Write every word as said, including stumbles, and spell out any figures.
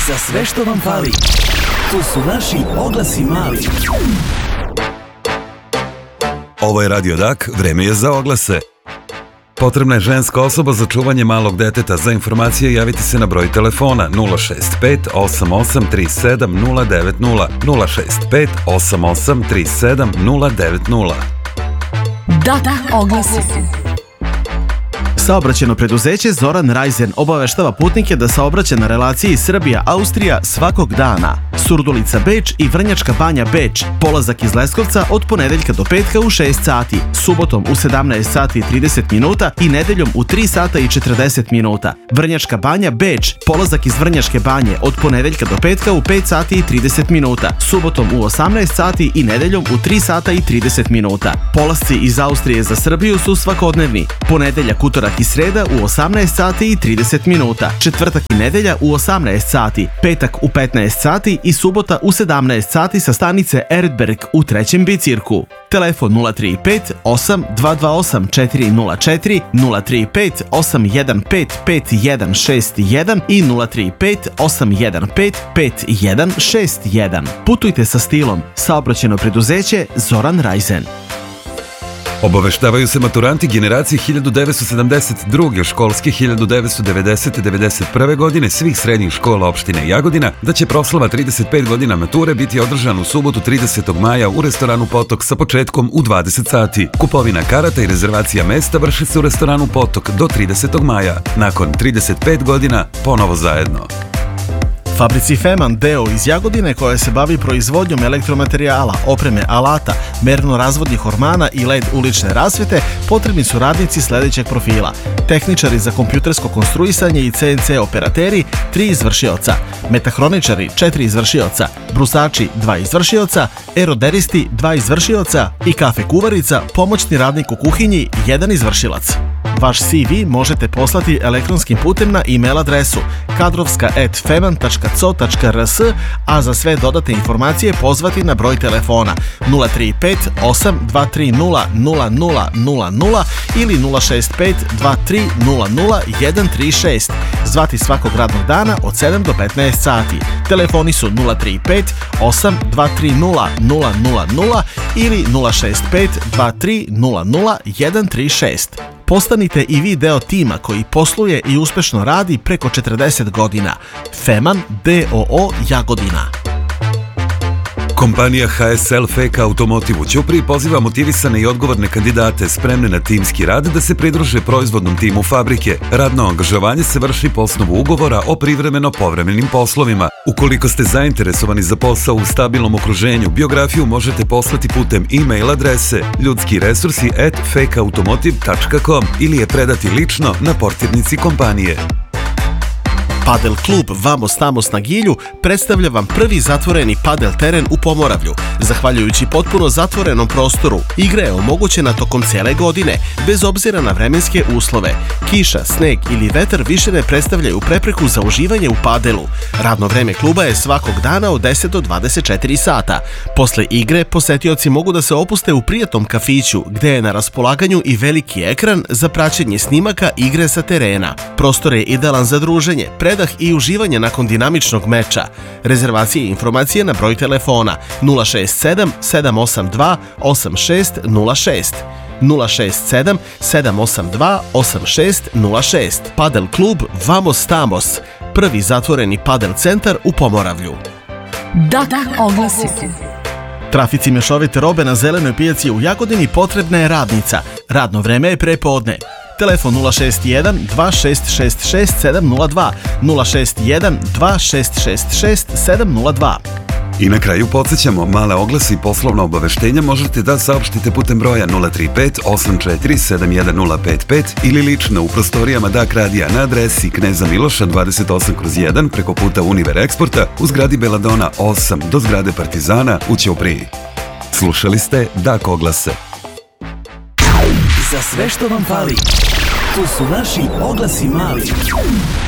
Za sve što vam fali, tu su naši oglasi mali. Ovo je Radio Dak, vreme je za oglase. Potrebna je ženska osoba za čuvanje malog deteta. Za informacije javiti se na broj telefona nula šest pet osam osam tri sedam nula devet nula nula šest pet osam osam tri sedam nula devet nula. Dak oglasi. Saobraćajno preduzeće Zoran Rajzen obaveštava putnike da saobraća na relaciji Srbija-Austrija svakog dana. Surdulica Beč i Vrnjačka Banja Beč, polazak iz Leskovca od ponedeljka do petka u šest sati, subotom u sedamnaest sati i trideset minuta i nedeljom u tri sata i četrdeset minuta. Vrnjačka Banja Beč, polazak iz Vrnjačke Banje od ponedeljka do petka u pet sati i trideset minuta, subotom u osamnaest sati i nedeljom u tri sata i trideset minuta. Polasci iz Austrije za Srbiju su svakodnevni. Ponedeljak, utorak i sreda u osamnaest sati i trideset minuta, četvrtak i nedelja u osamnaest sati, petak u petnaest sati i subota u sedamnaest sati sa stanice Erdberg u trećem bicirku. Telefon nula tri pet osam dva dva osam četiri nula četiri, nula tri pet osam jedan pet pet jedan šest jedan i nula tri pet osam jedan pet pet jedan šest jedan. Putujte sa stilom. Saobraćajno preduzeće Zoran Rajzen. Obaveštavaju se maturanti generacije hiljadu devetsto sedamdeset druge školske hiljadu devetsto devedesete do devedeset prve godine svih srednjih škola opštine Jagodina da će proslava trideset pet godina mature biti održana u subotu tridesetog maja u restoranu Potok sa početkom u dvadeset sati. Kupovina karata i rezervacija mesta vrši se u restoranu Potok do tridesetog maja. Nakon trideset pet godina ponovo zajedno. Fabrici Feman deo iz Jagodine koja se bavi proizvodnjom elektromaterijala, opreme, alata, merno-razvodnih ormana i L E D ulične rasvete potrebni su radnici sledećeg profila: tehničari za kompjutersko konstruisanje i C N C operateri tri izvršioca, metahroničari četiri izvršioca, brusači dva izvršioca, eroderisti dva izvršioca i kafe kuvarica, pomoćni radnik u kuhinji jedan izvršilac. Vaš C V možete poslati elektronskim putem na e-mail adresu kadrovska at feman tačka co tačka r s, a za sve dodatne informacije pozvati na broj telefona nula tri pet osam dva tri nula nula nula nula nula ili nula šest pet dva tri nula nula jedan tri šest. Zvati svakog radnog dana od sedam do petnaest sati. Telefoni su nula tri pet osam dva tri nula nula nula nula ili nula šest pet dva tri nula nula jedan tri šest. Postanite i vi deo tima koji posluje i uspešno radi preko četrdeset godina. Feman d o o Jagodina. Kompanija H S L Feka Automotiv u Ćupriji poziva motivisane i odgovorne kandidate spremne na timski rad da se pridruže proizvodnom timu fabrike. Radno angažovanje se vrši po osnovu ugovora o privremeno-povremenim poslovima. Ukoliko ste zainteresovani za posao u stabilnom okruženju, biografiju možete poslati putem e-mail adrese ljudski resursi at fekautomotiv tačka com ili je predati lično na portirnici kompanije. Padel klub Vamos Tamos na Gilju predstavlja vam prvi zatvoreni padel teren u Pomoravlju. Zahvaljujući potpuno zatvorenom prostoru, igra je omogućena tokom cele godine, bez obzira na vremenske uslove. Kiša, sneg ili vetar više ne predstavljaju prepreku za uživanje u padelu. Radno vreme kluba je svakog dana od deset do dvadeset četiri sata. Posle igre, posetioci mogu da se opuste u prijatnom kafiću, gde je na raspolaganju i veliki ekran za praćenje snimaka igre sa terena. Prostor je idealan za druženje, predah i uživanje nakon dinamičnog meča. Rezervacije i informacije na broj telefona nula šest sedam sedam osam dva osam šest nula šest, nula šest sedam sedam osam dva osam šest nula šest. Padel klub Vamos Tamos, prvi zatvoreni padel centar u Pomoravlju. Dak oglasi. Trafici mešovite robe na zelenoj pijaci u Jagodini potrebna je radnica. Radno vreme je prepodne. Telefon nula šest jedan dva šest šest šest sedam nula dva, nula šest jedan dva šest šest šest sedam nula dva. I na kraju podsjećamo, male oglase i poslovna obaveštenja možete da saopštite putem broja nula tri pet osam četiri sedam jedan nula pet pet ili lično u prostorijama Dak radija na adresi Kneza Miloša dvadeset osam kroz jedan preko puta Univer Eksporta u zgradi Beladona osam do zgrade Partizana u Ćupriji. Slušali ste Dak oglase. Za sve što vam fali, tu su naši oglasi mali.